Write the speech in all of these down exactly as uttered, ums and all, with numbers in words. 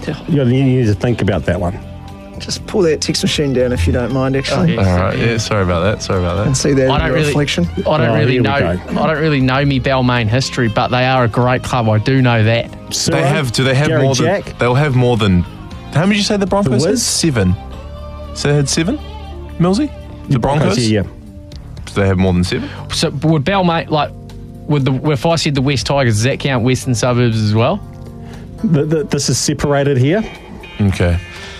You need to think about that one. Just pull that text machine down if you don't mind, actually. Oh, yeah. All right, yeah, sorry about that. Sorry about that. And see that I don't really, reflection. I don't Oh, really here we know. go. I don't really know me Balmain history, but they are a great club. I do know that. Ciro, They have. Do they have Gary more Jack. than? They'll have more than. How many did you say the Broncos The had? Wiz? Seven. So they had seven. Millsy. The Broncos. Yeah, yeah. Do they have more than seven? So would Balmain like? Would the if I said the West Tigers, does that count Western Suburbs as well? The, the, this is separated here. Okay.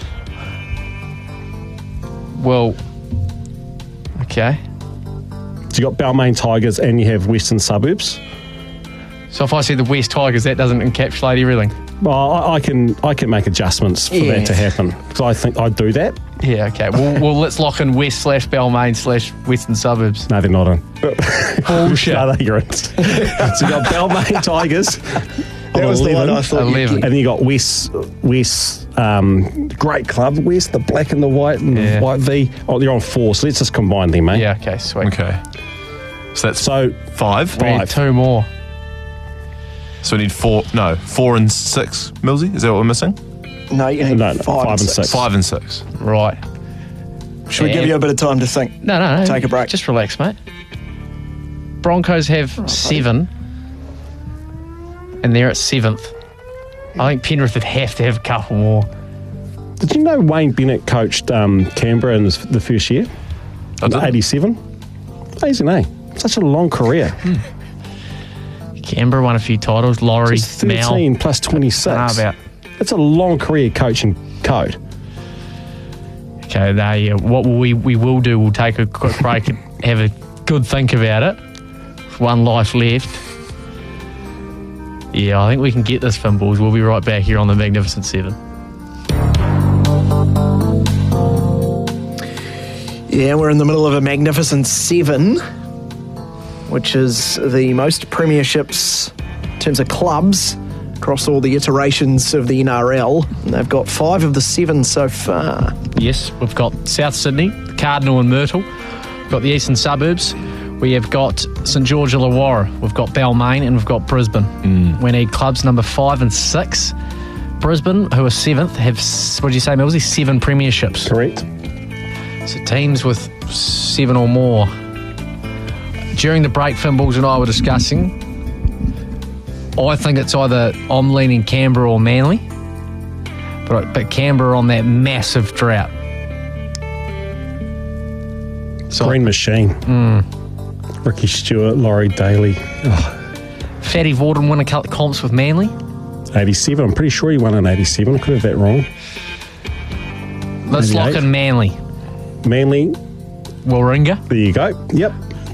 Well, okay. So you got Balmain Tigers and you have Western Suburbs. So if I said the West Tigers, that doesn't encapsulate everything. Well, I, I can I can make adjustments for Yeah. that to happen because I think I'd do that. Yeah, okay. Well, well let's lock in West slash Balmain slash Western Suburbs. No, they're not in. Bullshit. No, they're in. So you got Balmain Tigers. That was the one I thought you'd eleven. get. And then you got West, West, um, great club, West, the black and the white and Yeah. the white V. Oh, they're on four, so let's just combine them, mate. Yeah, okay, sweet. Okay. So that's So, five. We need Five. two more. So we need four. No, four and six. Millsy. Is that what we're missing? No, you need No, no, five, and six. Five and six. Right. Should we give And- you a bit of time to think? No, no, no. Take a break. Just relax, mate. Broncos have seven, and they're at seventh. I think Penrith would have to have a couple more. did you know Wayne Bennett coached um, Canberra in this, the first year? I didn't. eighty-seven? Amazing, eh? Such a long career. Canberra won a few titles. Laurie, It's Mal. thirteen plus twenty-six. Ah, about. It's a long career coaching code. Okay, there. Yeah. What will we we will do? We'll take a quick break and have a good think about it. One life left. Yeah, I think we can get this, Finballs. We'll be right back here on the Magnificent Seven. Yeah, we're in the middle of a Magnificent Seven, which is the most premierships in terms of clubs across all the iterations of the N R L. And they've got five of the seven so far. Yes, we've got South Sydney, Cardinal and Myrtle. We've got the Eastern Suburbs. We have got St George Illawarra. We've got Balmain and we've got Brisbane. Mm. We need clubs number five and six. Brisbane, who are seventh, have, what did you say, Millsy? Seven premierships. Correct. So teams with seven or more. During the break, Finballs and I were discussing, I think it's either I'm leaning Canberra or Manly, but, but Canberra on that massive drought. So Green Machine. Mm. Ricky Stewart, Laurie Daly. Oh, Fatty Vorden won a couple of comps with Manly. eighty-seven. I'm pretty sure he won in eighty-seven. I could have that wrong. Let's lock eighty-eight. in Manly. Manly. Warringah. There you go. Yep.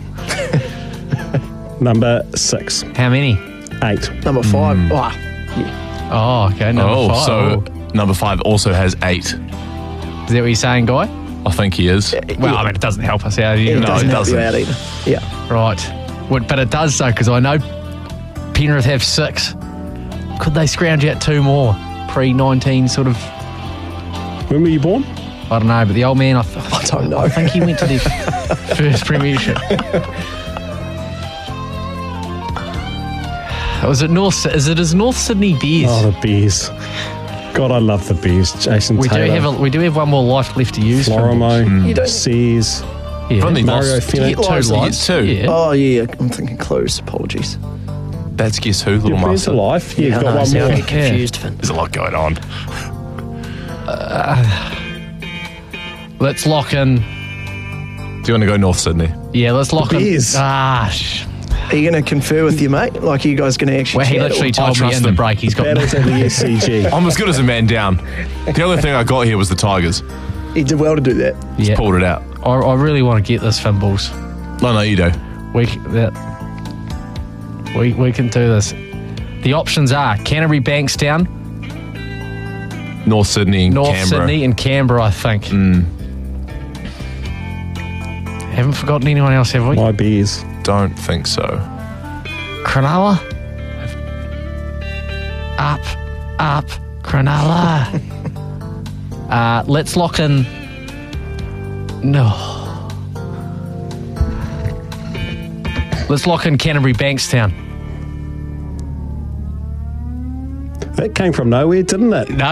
Number six. How many? Eight. Number five. Hmm. Ah, Oh, okay. Number Oh, five. so number five also has eight. Is that what you're saying, Guy? I think he is. Well, I mean, it doesn't help us out. You it know. doesn't it help you doesn't. out either. Yeah. Right. Well, but it does, though, because I know Penrith have six. Could they scrounge out two more? pre nineteen sort of, When were you born? I don't know, but the old man, I, th- I don't know. I think he went to their first premiership. Was it North? Is it as North Sydney Bears? Oh, the Bears. God, I love the Bears. Jason we Taylor. do have a, we do have one more life left to use. from Florimo. them. You don't- Sears. Yeah. Only Mario lost. Fennick. You get two Lives, you get lives. two. Yeah. Oh, yeah. I'm thinking clues. Apologies. That's Guess Who, Little Your friends Master. to life. Yeah, you've I got know, one see, I more. get confused, Finn. There's a lot going on. Let's lock in. Do you want to go North Sydney? Yeah, let's lock in. Bears. Ah, sh- Are you going to confer with your mate? Like, are you guys going to actually well, he chat, literally or- told me trust in the him. break he's got. Battles at the S C G. I'm as good as a man down. The only thing I got here was the Tigers. He did well to do that. Yeah. Pulled it out. I, I really want to get this, Finballs. No, no, you do. We c- that we we can do this. The options are Canterbury, Bankstown, North Sydney and North Canberra. Sydney, and Canberra. I think. Mm, Haven't forgotten anyone else, have we? My Bears. don't think so. Cronulla. Up, up, Cronulla. uh, let's lock in. No. Let's lock in Canterbury, Bankstown. That came from nowhere, didn't it? No.